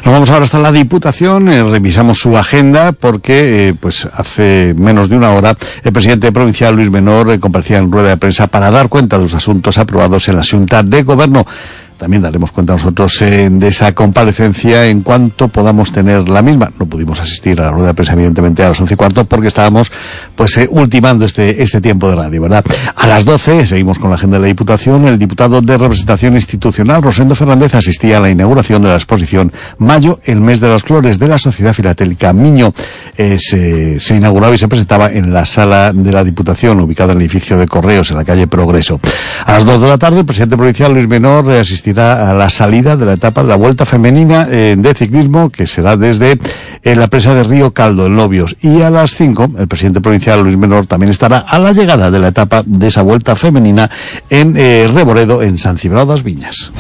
Nos vamos ahora hasta la Diputación, revisamos su agenda porque pues hace menos de una hora el presidente provincial Luis Menor comparecía en rueda de prensa para dar cuenta de los asuntos aprobados en la Xunta de Gobierno. También daremos cuenta nosotros de esa comparecencia en cuanto podamos tener la misma. No pudimos asistir a la rueda de prensa, evidentemente, a las 11:15 porque estábamos ultimando este tiempo de radio, ¿verdad? A las 12 seguimos con la agenda de la Diputación. El diputado de Representación Institucional, Rosendo Fernández, asistía a la inauguración de la exposición Mayo, el mes de las flores, de la Sociedad Filatélica Miño. Se inauguraba y se presentaba en la sala de la Diputación, ubicada en el edificio de Correos, en la calle Progreso. A las 2 de la tarde, el presidente provincial Luis Menor asistirá a la salida de la etapa de la Vuelta Femenina de Ciclismo, que será desde la presa de Río Caldo, en Lobios. Y a las 5, el presidente provincial Luis Menor también estará a la llegada de la etapa de esa Vuelta Femenina en Reboredo, en San Cibrao das Viñas.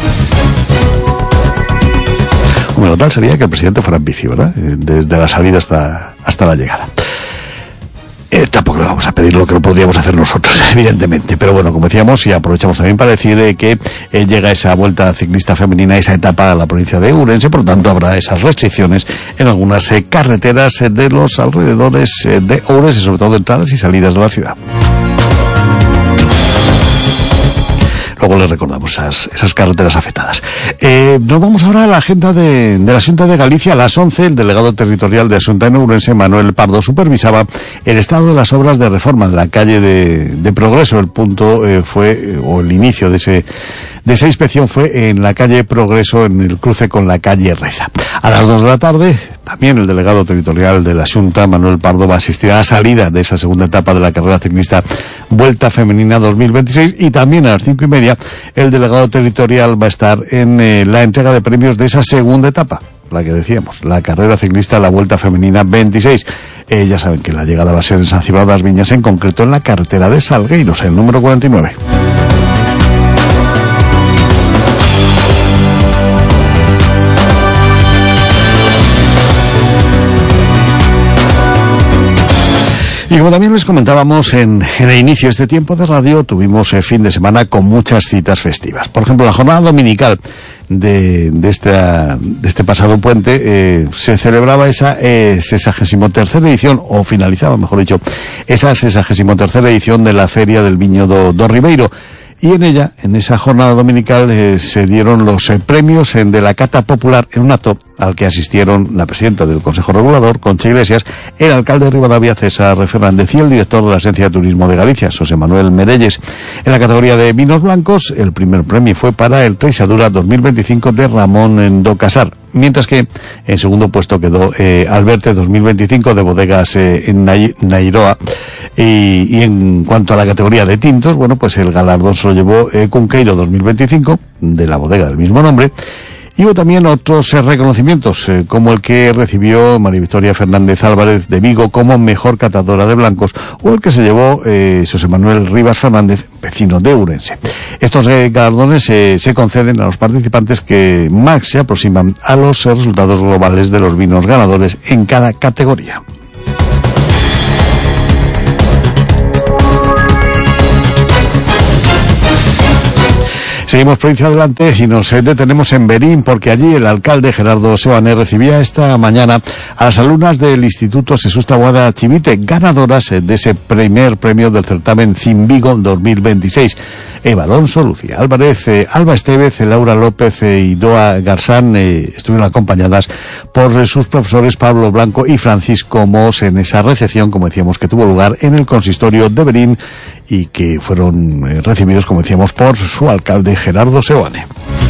Lo tal sería que el presidente fuera en bici, ¿verdad? Desde la salida hasta la llegada. Tampoco le vamos a pedir lo que no podríamos hacer nosotros, evidentemente. Pero bueno, como decíamos, y aprovechamos también para decir que llega esa vuelta ciclista femenina, esa etapa a la provincia de Ourense. Por lo tanto, habrá esas restricciones en algunas carreteras de los alrededores de Ourense, sobre todo de entradas y salidas de la ciudad. Luego les recordamos esas carreteras afectadas. Nos vamos ahora a la agenda de la Xunta de Galicia. A las 11, el delegado territorial de la Xunta en Ourense, Manuel Pardo, supervisaba el estado de las obras de reforma de la calle de Progreso. El punto el inicio de esa inspección fue en la calle Progreso, en el cruce con la calle Reza. A las 2 de la tarde, también el delegado territorial de la Xunta, Manuel Pardo, va a asistir a la salida de esa segunda etapa de la carrera ciclista Vuelta Femenina 2026, y también a las 5:30 el delegado territorial va a estar en la entrega de premios de esa segunda etapa, la que decíamos, la carrera ciclista, la Vuelta Femenina 26. Ya saben que la llegada va a ser en San Cibrao das Viñas, en concreto en la carretera de Salgueiros, el número 49. Y como también les comentábamos en el inicio de este tiempo de radio, tuvimos fin de semana con muchas citas festivas. Por ejemplo, la jornada dominical de este pasado puente se celebraba esa 63ª edición, o finalizaba, mejor dicho, esa 63ª edición de la Feria del Viño do Ribeiro. Y en esa jornada dominical se dieron los premios de la Cata Popular, en un acto al que asistieron la presidenta del Consejo Regulador, Concha Iglesias, el alcalde de Ribadavia, César Fernández, y el director de la Agencia de Turismo de Galicia, José Manuel Merelles. En la categoría de vinos blancos, el primer premio fue para el Treixadura 2025 de Ramón do Casar, mientras que en segundo puesto quedó Alberte 2025 de Bodegas en Nairoa. Y en cuanto a la categoría de tintos, bueno, pues el galardón se lo llevó Cunqueiro 2025, de la bodega del mismo nombre. Y hubo también otros reconocimientos, como el que recibió María Victoria Fernández Álvarez de Vigo como mejor catadora de blancos, o el que se llevó José Manuel Rivas Fernández, vecino de Ourense. Estos galardones se conceden a los participantes que más se aproximan a los resultados globales de los vinos ganadores en cada categoría. Seguimos provincia adelante y nos detenemos en Berín, porque allí el alcalde Gerardo Seoane recibía esta mañana a las alumnas del Instituto Jesús Taboada Chivite, ganadoras de ese primer premio del certamen Cimvigo 2026. Eva Alonso, Lucía Álvarez, Alba Estevez, Laura López y Doa Garzán estuvieron acompañadas por sus profesores Pablo Blanco y Francisco Mos en esa recepción, como decíamos, que tuvo lugar en el consistorio de Berín y que fueron recibidos, como decíamos, por su alcalde Gerardo Seoane.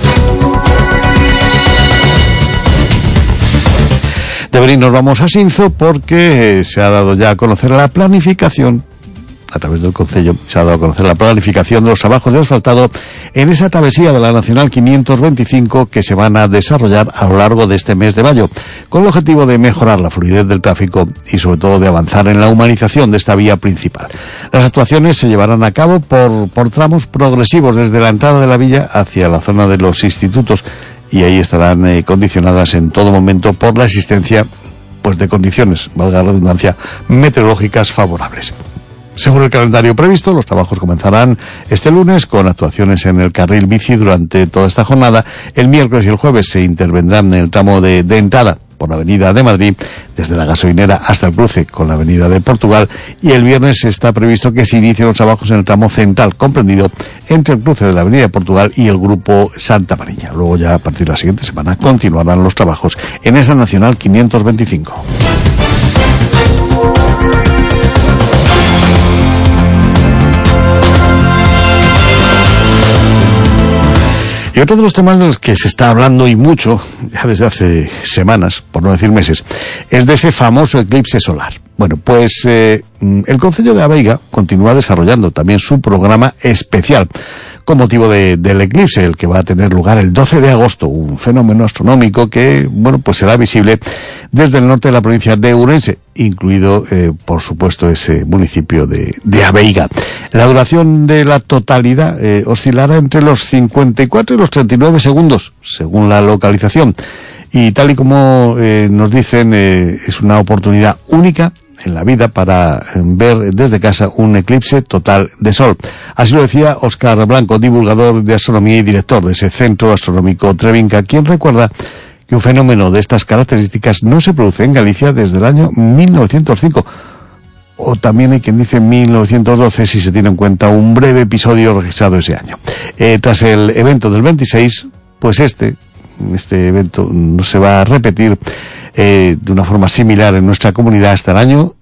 De Berín nos vamos a Sinzo, porque se ha dado ya a conocer la planificación, a través del Concello, se ha dado a conocer la planificación de los trabajos de asfaltado en esa travesía de la Nacional 525 que se van a desarrollar a lo largo de este mes de mayo, con el objetivo de mejorar la fluidez del tráfico y sobre todo de avanzar en la humanización de esta vía principal. Las actuaciones se llevarán a cabo por tramos progresivos desde la entrada de la villa hacia la zona de los institutos, y ahí estarán condicionadas en todo momento por la existencia de condiciones, valga la redundancia, meteorológicas favorables. Según el calendario previsto, los trabajos comenzarán este lunes con actuaciones en el carril bici durante toda esta jornada. El miércoles y el jueves se intervendrán en el tramo de entrada por la Avenida de Madrid, desde la gasolinera hasta el cruce con la Avenida de Portugal, y el viernes está previsto que se inicien los trabajos en el tramo central, comprendido entre el cruce de la Avenida de Portugal y el Grupo Santa Mariña. Luego ya a partir de la siguiente semana continuarán los trabajos en esa Nacional 525. Y otro de los temas de los que se está hablando y mucho, ya desde hace semanas, por no decir meses, es de ese famoso eclipse solar. Bueno, pues el Concello de Abeiga continúa desarrollando también su programa especial con motivo del eclipse, el que va a tener lugar el 12 de agosto, un fenómeno astronómico que, bueno, pues será visible desde el norte de la provincia de Ourense, incluido, por supuesto, ese municipio de Abeiga. La duración de la totalidad oscilará entre los 54 y los 39 segundos, según la localización. Y tal y como nos dicen, es una oportunidad única en la vida para ver desde casa un eclipse total de sol. Así lo decía Óscar Blanco, divulgador de astronomía y director de ese Centro Astronómico Trebinka, quien recuerda que un fenómeno de estas características no se produce en Galicia desde el año 1905. O también hay quien dice 1912 si se tiene en cuenta un breve episodio registrado ese año. Tras el evento del 26, pues este evento no se va a repetir de una forma similar en nuestra comunidad hasta el año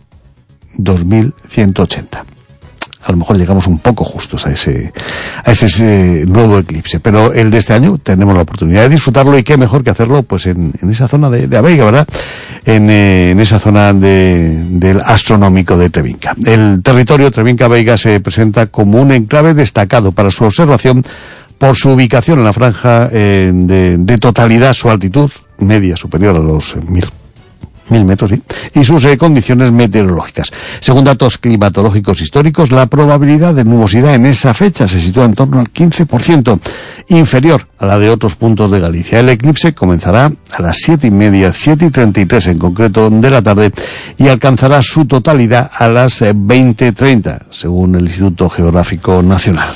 2180. A lo mejor llegamos un poco justos a ese nuevo eclipse, pero el de este año tenemos la oportunidad de disfrutarlo, y qué mejor que hacerlo pues en esa zona de Abeiga, ¿verdad? En esa zona del astronómico de Trebinka. El territorio Trebinka-Abeiga se presenta como un enclave destacado para su observación por su ubicación en la franja de totalidad, su altitud media superior a los 1000 metros, ¿sí? Y sus condiciones meteorológicas. Según datos climatológicos históricos, la probabilidad de nubosidad en esa fecha se sitúa en torno al 15%, inferior a la de otros puntos de Galicia. El eclipse comenzará a las 7:30, 7:33 en concreto de la tarde, y alcanzará su totalidad a las 20:30, según el Instituto Geográfico Nacional.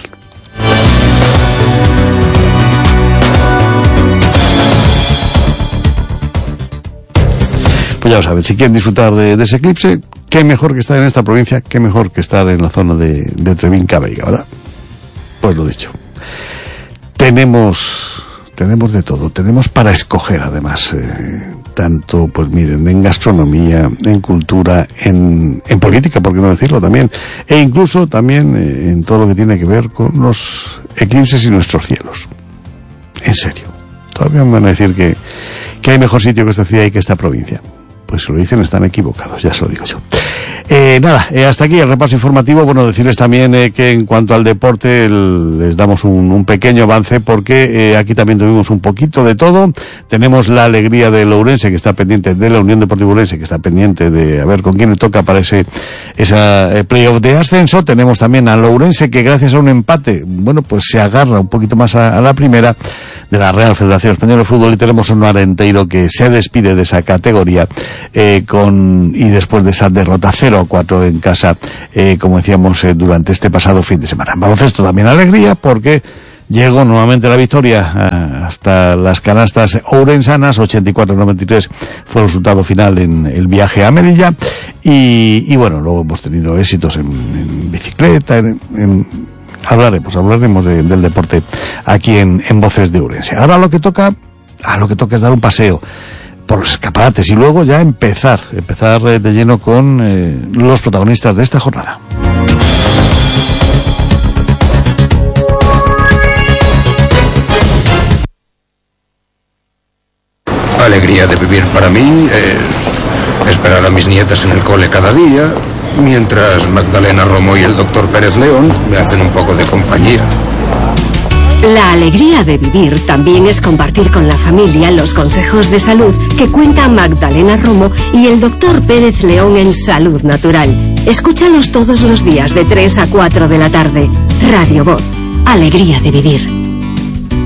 Pues ya lo saben, si quieren disfrutar de ese eclipse, qué mejor que estar en esta provincia, qué mejor que estar en la zona de Trebinka-Abeiga, ¿verdad? Pues lo dicho. Tenemos de todo, tenemos para escoger además, tanto, pues miren, en gastronomía, en cultura, en política, por qué no decirlo también, e incluso también en todo lo que tiene que ver con los eclipses y nuestros cielos. En serio, todavía me van a decir que hay mejor sitio que esta ciudad y que esta provincia. Pues si lo dicen están equivocados, ya se lo digo yo. Hasta aquí el repaso informativo. Bueno, decirles también que en cuanto al deporte les damos un pequeño avance, porque aquí también tuvimos un poquito de todo. Tenemos la alegría del Ourense, que está pendiente, de la Unión Deportiva Ourense, que está pendiente de a ver con quién le toca para esa playoff de ascenso. Tenemos también al Ourense, que gracias a un empate, bueno, pues se agarra un poquito más a la primera de la Real Federación Española de Fútbol, y tenemos un Arenteiro que se despide de esa categoría y después de esa derrota 0-4 en casa, como decíamos, durante este pasado fin de semana. En baloncesto también alegría, porque llegó nuevamente la victoria hasta las canastas ourensanas. 84-93 fue el resultado final en el viaje a Melilla, y bueno, luego hemos tenido éxitos en bicicleta, hablaremos del deporte aquí en Voces de Ourense. Ahora lo que toca es dar un paseo por los escaparates y luego ya empezar de lleno con los protagonistas de esta jornada. La alegría de vivir para mí es esperar a mis nietas en el cole cada día, mientras Magdalena Romo y el doctor Pérez León me hacen un poco de compañía. La alegría de vivir también es compartir con la familia los consejos de salud que cuenta Magdalena Romo y el doctor Pérez León en Salud Natural. Escúchalos todos los días de 3 a 4 de la tarde. Radio Voz. Alegría de vivir.